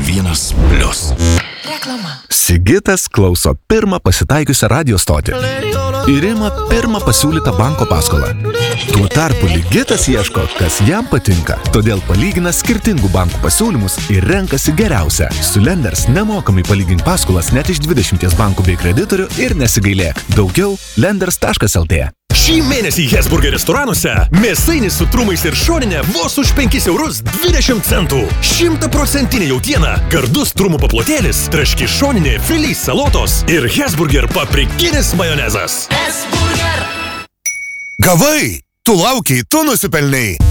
1+. Reklama. Sigitas klauso pirmą pasitaikiusią radio stotį ir ima pirmą pasiūlytą banko paskolą. Tuo tarpu Ligitas ieško, kas jam patinka, todėl palygina skirtingų bankų pasiūlymus ir renkasi geriausią. Su Lenders nemokamai palygink paskolas net iš 20 bankų bei kreditorių ir nesigailėk. Daugiau lenders.lt. Šį mėnesį Hesburger restoranuose mėsainis su trumais ir šoninė vos už 5,20 €. 100% jautiena, gardus trumų paplotėlis, traški šoninė, filė salotos ir Hesburger paprikinis majonezas. Hesburger. Gavai! Tu laukiai, tu nusipelnei.